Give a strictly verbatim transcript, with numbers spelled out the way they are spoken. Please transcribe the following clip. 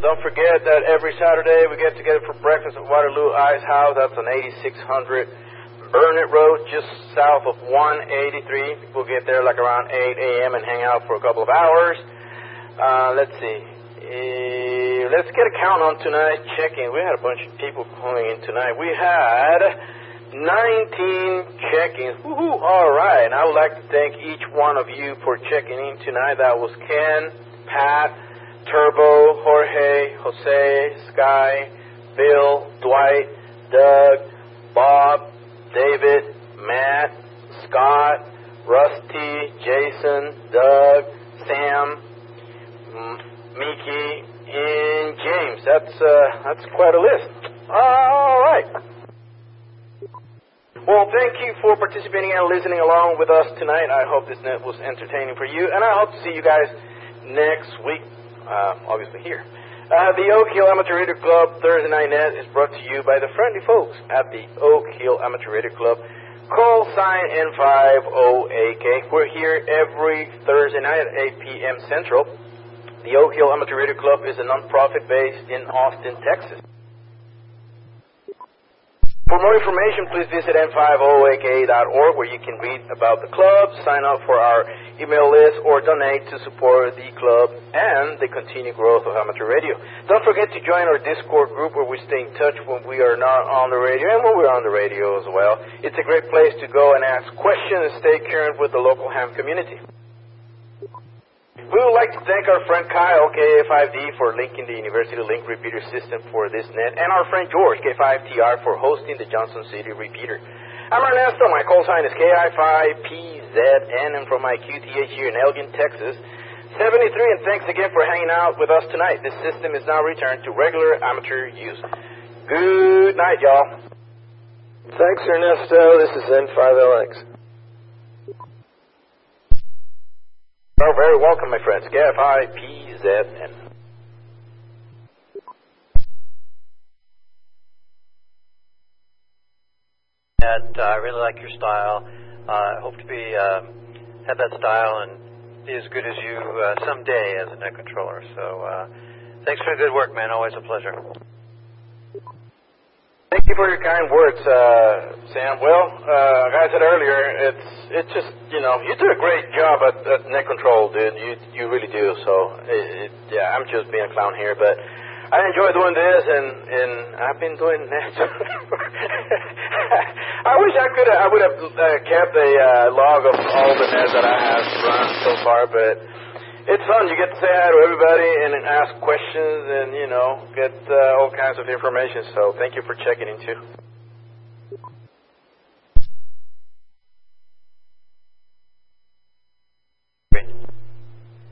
Don't forget that every Saturday we get together for breakfast at Waterloo Ice House. That's on eighty-six hundred Burnett Road, just south of one eighty-three. We'll get there like around eight a.m. and hang out for a couple of hours. Uh, let's see. Uh, let's get a count on tonight. Checking. We had a bunch of people calling in tonight. We had nineteen check-ins. Woohoo! All right. And I would like to thank each one of you for checking in tonight. That was Ken, Pat, Turbo, Jorge, Jose, Sky, Bill, Dwight, Doug, Bob, David, Matt, Scott, Rusty, Jason, Doug, Sam, M- Miki, and James. That's uh, that's quite a list. All right. Well, thank you for participating and listening along with us tonight. I hope this net was entertaining for you, and I hope to see you guys next week, uh, obviously here. Uh, the Oak Hill Amateur Radio Club Thursday Night Net is brought to you by the friendly folks at the Oak Hill Amateur Radio Club. Call sign N five O A K. We're here every Thursday night at eight p.m. Central. The Oak Hill Amateur Radio Club is a non-profit based in Austin, Texas. For more information, please visit N five O A K dot org, where you can read about the club, sign up for our email list, or donate to support the club and the continued growth of amateur radio. Don't forget to join our Discord group, where we stay in touch when we are not on the radio and when we're on the radio as well. It's a great place to go and ask questions and stay current with the local ham community. We would like to thank our friend Kyle, K A five D, for linking the University Link repeater system for this net, and our friend George, K five T R, for hosting the Johnson City repeater. I'm Ernesto. My call sign is K I five P Z N, and from my Q T H here in Elgin, Texas, seventy-three, and thanks again for hanging out with us tonight. This system is now returned to regular amateur use. Good night, y'all. Thanks, Ernesto. This is N five L X. You're very welcome, my friends. K F I P Z N. And uh, I really like your style. I uh, hope to be uh, have that style and be as good as you uh, someday as a net controller. So uh, thanks for the good work, man. Always a pleasure. Thank you for your kind words, uh, Sam. Well, uh, like I said earlier, it's it's just, you know, you do a great job at, at net control, dude. You you really do. So, it, it, yeah, I'm just being a clown here, but I enjoy doing this, and, and I've been doing net. I wish I could I would have uh, kept a uh, log of all the nets that I have run so far, but it's fun. You get to say hi to everybody and ask questions and, you know, get uh, all kinds of information. So thank you for checking in, too.